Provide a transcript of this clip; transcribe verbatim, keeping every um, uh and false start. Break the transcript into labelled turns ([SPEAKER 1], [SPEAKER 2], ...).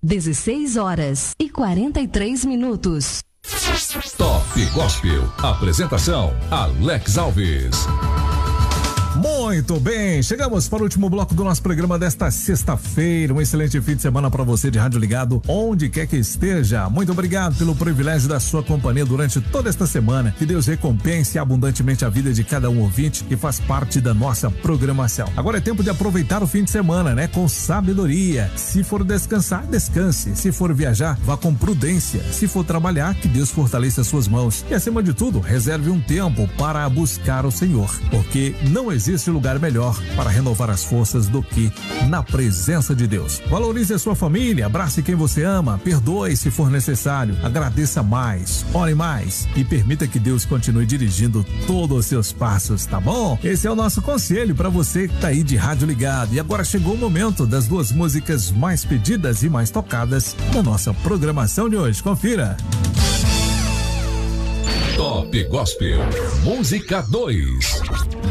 [SPEAKER 1] dezesseis horas e quarenta e três minutos.
[SPEAKER 2] Top Gospel. Apresentação: Alex Alves.
[SPEAKER 3] Muito bem, chegamos para o último bloco do nosso programa desta sexta-feira. Um excelente fim de semana para você de rádio ligado, onde quer que esteja. Muito obrigado pelo privilégio da sua companhia durante toda esta semana. Que Deus recompense abundantemente a vida de cada um ouvinte que faz parte da nossa programação. Agora é tempo de aproveitar o fim de semana, né? Com sabedoria. Se for descansar, descanse. Se for viajar, vá com prudência. Se for trabalhar, que Deus fortaleça suas mãos. E acima de tudo, reserve um tempo para buscar o Senhor, porque não existe Existe lugar melhor para renovar as forças do que na presença de Deus. Valorize a sua família, abrace quem você ama, perdoe se for necessário, agradeça mais, ore mais e permita que Deus continue dirigindo todos os seus passos, tá bom? Esse é o nosso conselho para você que tá aí de rádio ligado. E agora chegou o momento das duas músicas mais pedidas e mais tocadas da nossa programação de hoje. Confira.
[SPEAKER 2] Top Gospel, música dois.